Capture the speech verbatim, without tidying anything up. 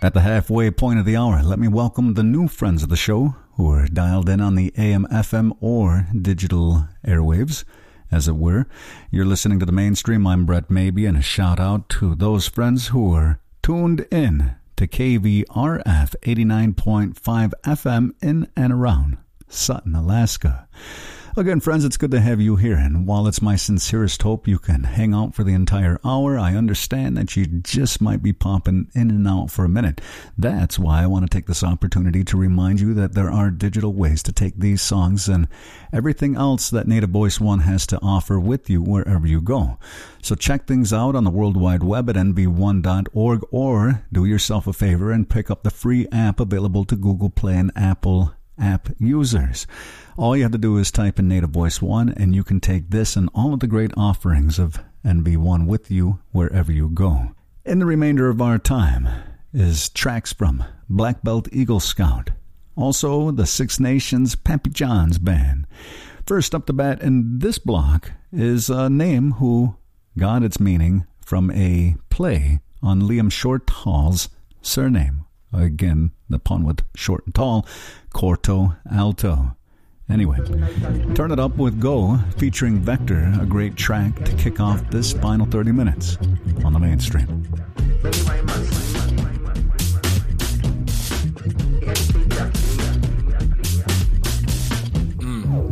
At the halfway point of the hour, let me welcome the new friends of the show who are dialed in on the A M, F M, or digital airwaves, as it were. You're listening to The Mainstream. I'm Brett Maybe, and a shout out to those friends who are tuned in to K V R F eighty-nine point five F M in and around Sutton, Alaska. Again, friends, it's good to have you here, and while it's my sincerest hope you can hang out for the entire hour, I understand that you just might be popping in and out for a minute. That's why I want to take this opportunity to remind you that there are digital ways to take these songs and everything else that Native Voice One has to offer with you wherever you go. So check things out on the World Wide Web at N V one dot org, or do yourself a favor and pick up the free app available to Google Play and Apple app users. All you have to do is type in Native Voice One, and you can take this and all of the great offerings of N V one with you wherever you go. In the remainder of our time is tracks from Black Belt Eagle Scout, also the Six Nations Pappy John's Band. First up the bat in this block is a name who got its meaning from a play on Liam Short Tall's surname. Again, the pun with short and tall, Corto Alto. Anyway, turn it up with Go, featuring Vector, a great track to kick off this final thirty minutes on The Mainstream.